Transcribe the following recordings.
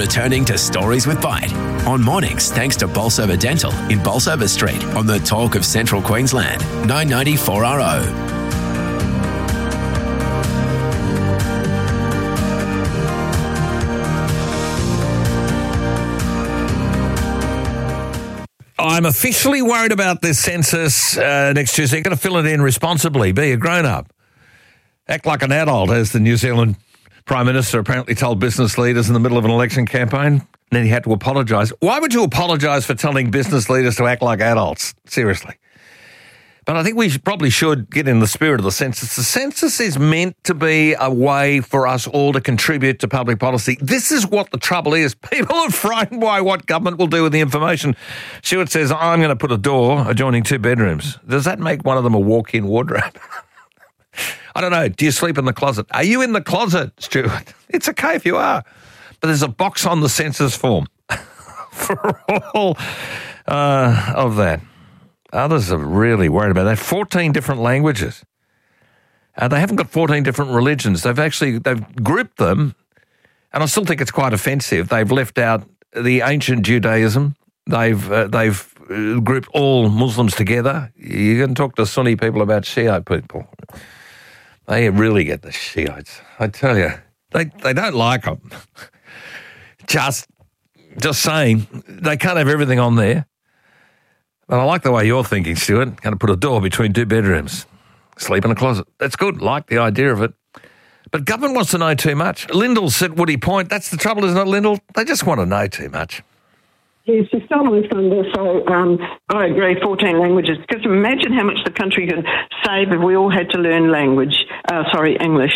returning to Stories with Bite. On mornings, thanks to Bolsover Dental in Bolsover Street on the Talk of Central Queensland, 990 4RO. I'm officially worried about this census next Tuesday. You've got to fill it in responsibly. Be a grown-up. Act like an adult, as the New Zealand Prime Minister apparently told business leaders in the middle of an election campaign. And then he had to apologise. Why would you apologise for telling business leaders to act like adults? Seriously. But I think we probably should get in the spirit of the census. The census is meant to be a way for us all to contribute to public policy. This is what the trouble is. People are frightened by what government will do with the information. Stuart says, I'm going to put a door adjoining 2 bedrooms. Does that make one of them a walk-in wardrobe? I don't know. Do you sleep in the closet? Are you in the closet, Stuart? It's okay if you are. But there's a box on the census form for all of that. Others are really worried about that. 14 different languages. They haven't got 14 different religions. They've grouped them, and I still think it's quite offensive. They've left out the ancient Judaism. They've grouped all Muslims together. You can talk to Sunni people about Shiite people. They really get the Shiites. I tell you, they don't like them. Just saying, they can't have everything on there. But I like the way you're thinking, Stuart. Going to put a door between 2 bedrooms. Sleep in a closet. That's good. Like the idea of it. But government wants to know too much. Lyndall's at Woody Point. That's the trouble, isn't it, Lyndall? They just want to know too much. Yes, you stole my thunder, so I agree, 14 languages. Because imagine how much the country could save if we all had to learn English.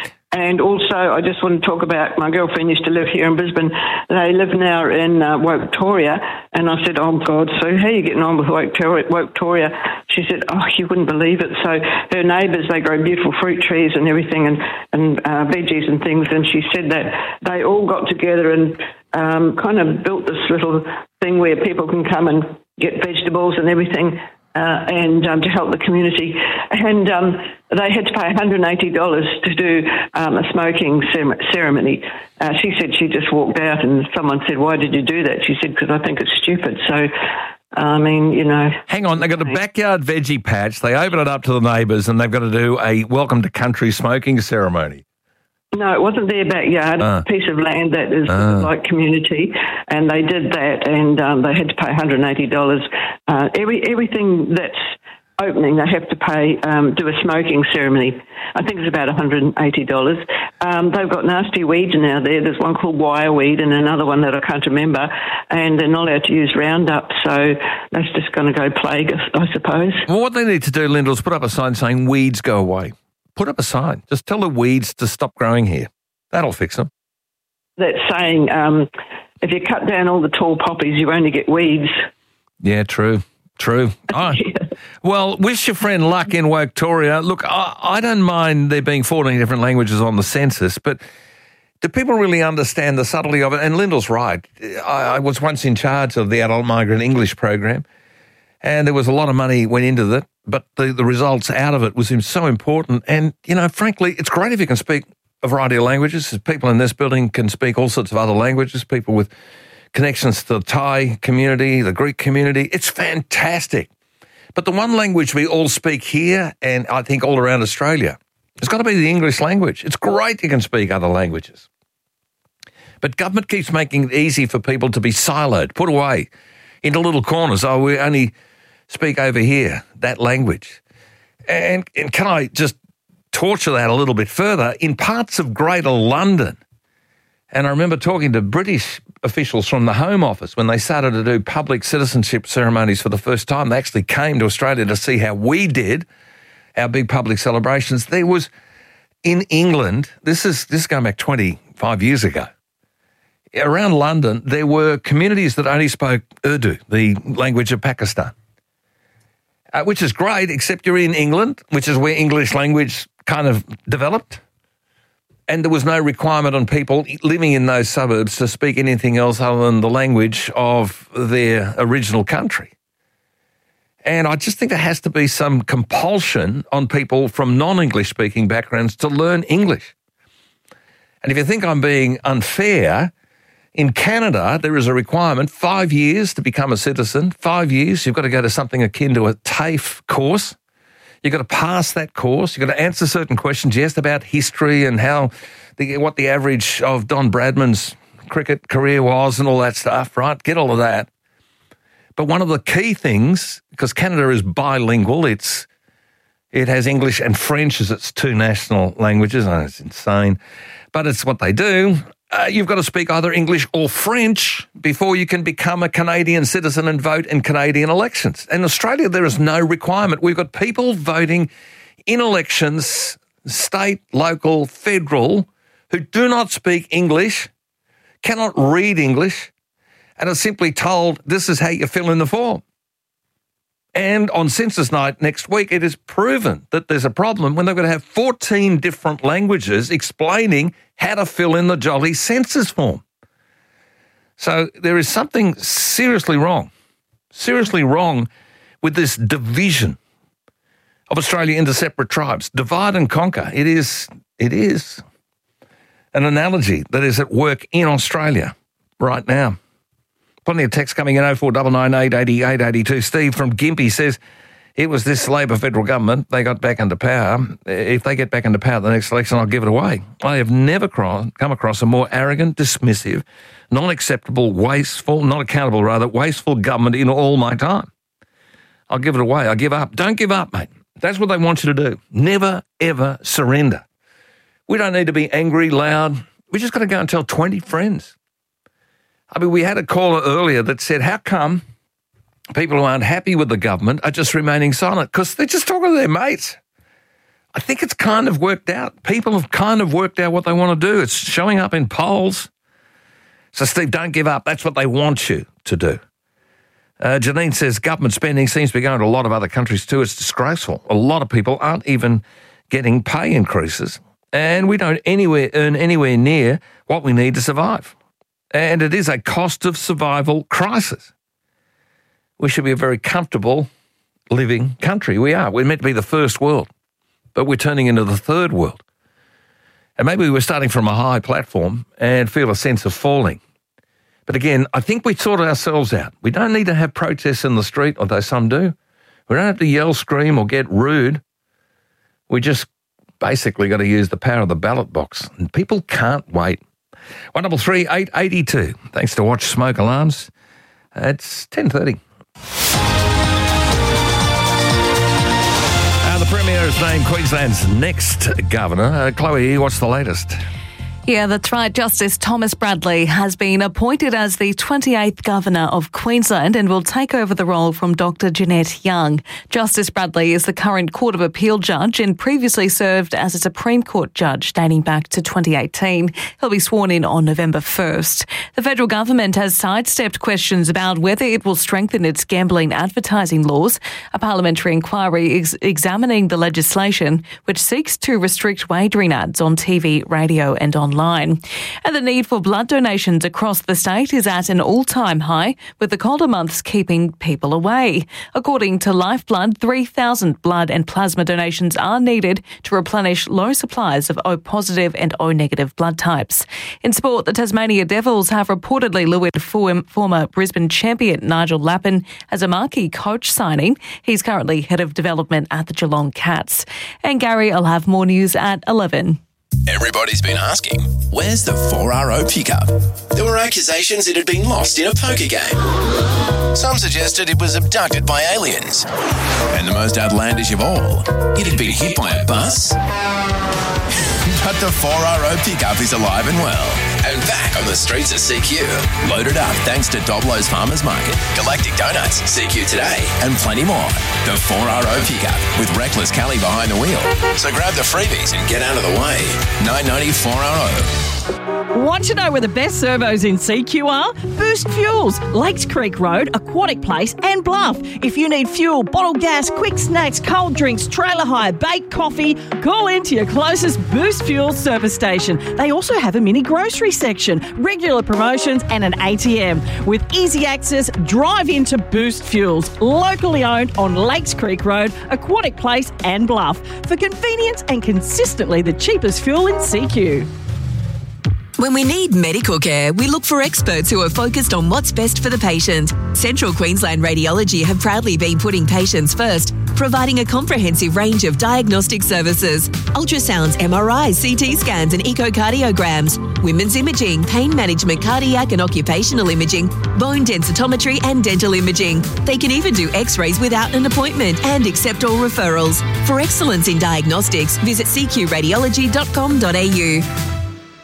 And also, I just want to talk about my girlfriend used to live here in Brisbane. They live now in Woktoria. And I said, oh, God, so how are you getting on with Woktoria? She said, oh, you wouldn't believe it. So her neighbours, they grow beautiful fruit trees and everything and veggies and things. And she said that they all got together and kind of built this little thing where people can come and get vegetables and everything. And to help the community. And they had to pay $180 to do a smoking ceremony. She said she just walked out and someone said, why did you do that? She said, because I think it's stupid. So, I mean, you know. Hang on, they've got a backyard veggie patch. They open it up to the neighbours and they've got to do a welcome to country smoking ceremony. No, it wasn't their backyard. It's a piece of land that is like community, and they did that, and they had to pay $180. Everything that's opening, they have to pay, do a smoking ceremony. I think it's about $180. They've got nasty weeds now there. There's one called wireweed and another one that I can't remember, and they're not allowed to use Roundup, so that's just going to go plague us, I suppose. Well, what they need to do, Lyndall, is put up a sign saying weeds go away. Put up a sign. Just tell the weeds to stop growing here. That'll fix them. That's saying if you cut down all the tall poppies, you only get weeds. Yeah, true. Oh. Yeah. Well, wish your friend luck in Woktoria. Look, I don't mind there being 14 different languages on the census, but do people really understand the subtlety of it? And Lyndall's right. I was once in charge of the Adult Migrant English program, and there was a lot of money went into that, but the results out of it was so important. And, you know, frankly, it's great if you can speak a variety of languages. People in this building can speak all sorts of other languages, people with connections to the Thai community, the Greek community. It's fantastic. But the one language we all speak here, and I think all around Australia, it's got to be the English language. It's great you can speak other languages. But government keeps making it easy for people to be siloed, put away into little corners. Oh, we only speak over here, that language. And can I just torture that a little bit further? In parts of Greater London, and I remember talking to British officials from the Home Office when they started to do public citizenship ceremonies for the first time. They actually came to Australia to see how we did our big public celebrations. There was, in England, this is going back 25 years ago, around London, there were communities that only spoke Urdu, the language of Pakistan, which is great, except you're in England, which is where English language kind of developed. And there was no requirement on people living in those suburbs to speak anything else other than the language of their original country. And I just think there has to be some compulsion on people from non-English speaking backgrounds to learn English. And if you think I'm being unfair, In Canada, there is a requirement, 5 years to become a citizen. 5 years, you've got to go to something akin to a TAFE course. You've got to pass that course. You've got to answer certain questions, yes, about history and what the average of Don Bradman's cricket career was and all that stuff, right? Get all of that. But one of the key things, because Canada is bilingual, it has English and French as its two national languages. I know it's insane, but it's what they do. You've got to speak either English or French before you can become a Canadian citizen and vote in Canadian elections. In Australia, there is no requirement. We've got people voting in elections, state, local, federal, who do not speak English, cannot read English, and are simply told this is how you fill in the form. And on census night next week, it is proven that there's a problem when they've got to have 14 different languages explaining how to fill in the jolly census form. So there is something seriously wrong with this division of Australia into separate tribes. Divide and conquer. It is an analogy that is at work in Australia right now. Plenty of text coming in 0499 888 82. Steve from Gympie says it was this Labor federal government. They got back into power. If they get back into power at the next election, I'll give it away. I have never come across a more arrogant, dismissive, non-acceptable, wasteful, not accountable rather, wasteful government in all my time. I'll give it away. I give up. Don't give up, mate. That's what they want you to do. Never, ever surrender. We don't need to be angry, loud. We just got to go and tell 20 friends. I mean, we had a caller earlier that said, how come people who aren't happy with the government are just remaining silent? Because they're just talking to their mates. I think it's kind of worked out. People have kind of worked out what they want to do. It's showing up in polls. So, Steve, don't give up. That's what they want you to do. Janine says government spending seems to be going to a lot of other countries too. It's disgraceful. A lot of people aren't even getting pay increases, and we don't earn anywhere near what we need to survive. And it is a cost of survival crisis. We should be a very comfortable living country. We are. We're meant to be the first world, but we're turning into the third world. And maybe we're starting from a high platform and feel a sense of falling. But again, I think we sort ourselves out. We don't need to have protests in the street, although some do. We don't have to yell, scream, or get rude. We just basically got to use the power of the ballot box. And people can't wait. 133 882. Thanks to Watch Smoke Alarms. It's 10:30. The Premier is named Queensland's next governor. Chloe, what's the latest? Yeah, that's right. Justice Thomas Bradley has been appointed as the 28th Governor of Queensland and will take over the role from Dr. Jeanette Young. Justice Bradley is the current Court of Appeal judge and previously served as a Supreme Court judge dating back to 2018. He'll be sworn in on November 1st. The federal government has sidestepped questions about whether it will strengthen its gambling advertising laws. A parliamentary inquiry is examining the legislation which seeks to restrict wagering ads on TV, radio and online. And the need for blood donations across the state is at an all-time high, with the colder months keeping people away. According to Lifeblood, 3,000 blood and plasma donations are needed to replenish low supplies of O-positive and O-negative blood types. In sport, the Tasmania Devils have reportedly lured former Brisbane champion Nigel Lappin as a marquee coach signing. He's currently head of development at the Geelong Cats. And Gary, I'll have more news at 11. Everybody's been asking, where's the 4RO pickup? There were accusations it had been lost in a poker game. Some suggested it was abducted by aliens. And the most outlandish of all, it had been hit by a bus. But the 4RO pickup is alive and well, and back on the streets of CQ. Loaded up thanks to Doblo's Farmers Market, Galactic Donuts, CQ Today, and plenty more. The 4RO pickup with Reckless Kelly behind the wheel. So grab the freebies and get out of the way. 990 4RO. Want to know where the best servos in CQ are? Boost Fuels, Lakes Creek Road, Aquatic Place and Bluff. If you need fuel, bottled gas, quick snacks, cold drinks, trailer hire, baked coffee, call into your closest Boost Fuels service station. They also have a mini grocery section, regular promotions and an ATM. With easy access, drive into Boost Fuels, locally owned on Lakes Creek Road, Aquatic Place and Bluff. For convenience and consistently the cheapest fuel in CQ. When we need medical care, we look for experts who are focused on what's best for the patient. Central Queensland Radiology have proudly been putting patients first, providing a comprehensive range of diagnostic services: ultrasounds, MRIs, CT scans and echocardiograms, women's imaging, pain management, cardiac and occupational imaging, bone densitometry and dental imaging. They can even do x-rays without an appointment and accept all referrals. For excellence in diagnostics, visit cqradiology.com.au.